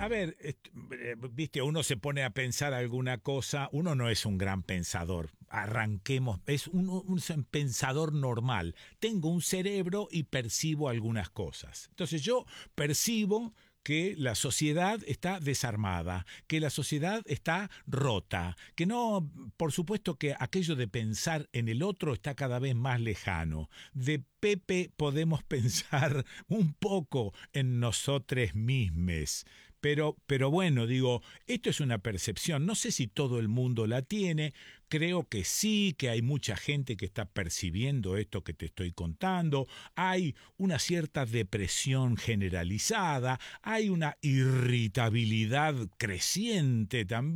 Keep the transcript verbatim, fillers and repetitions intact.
A ver, est- eh, viste, uno se pone a pensar alguna cosa, uno no es un gran pensador, arranquemos, es un, un pensador normal. Tengo un cerebro y percibo algunas cosas. Entonces yo percibo que la sociedad está desarmada, que la sociedad está rota, que no, por supuesto que aquello de pensar en el otro está cada vez más lejano. De Pepe podemos pensar un poco en nosotros mismos. Pero, pero bueno, digo, esto es una percepción, no sé si todo el mundo la tiene, creo que sí, que hay mucha gente que está percibiendo esto que te estoy contando, hay una cierta depresión generalizada, hay una irritabilidad creciente también.